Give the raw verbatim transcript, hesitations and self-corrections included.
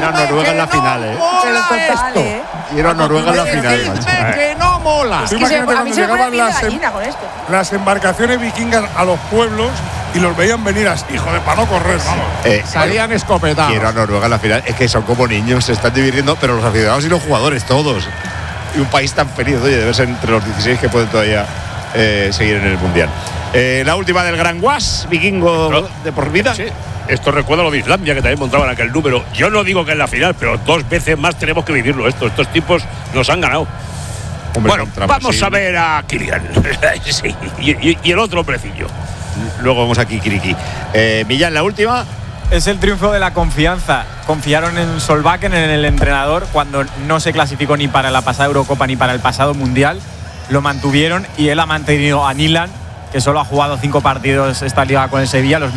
Quiero a Noruega en la final, ¿eh? Pero total, ¿eh? Quiero a Noruega en la final, macho. que no mola. Es que se, a mí se me pone piel de las, gallina con esto. las embarcaciones vikingas a los pueblos y los veían venir así, hijo de para no correr, vamos. Eh, Salían escopetados. Quiero a Noruega en la final. Es que son como niños, se están divirtiendo, pero los aficionados y los jugadores, todos. Y un país tan feliz, oye, debe ser entre los dieciséis que pueden todavía eh, seguir en el Mundial. Eh, la última del Gran Guas, vikingo ¿No? de por vida. Sí. Esto recuerda lo de Islandia, que también montaban aquel número. Yo no digo que en la final, pero dos veces más tenemos que vivirlo esto. Estos tipos nos han ganado. Hombre, Bueno, contra vamos Brasil. a ver a Kylian. Sí, y, y, y el otro hombrecillo. Luego vamos aquí, Kiriki. Eh, Millán, la última. Es el triunfo de la confianza. Confiaron en Solbakken, en el entrenador, cuando no se clasificó ni para la pasada Eurocopa ni para el pasado Mundial. Lo mantuvieron y él ha mantenido a Nilan, que solo ha jugado cinco partidos esta liga con el Sevilla, los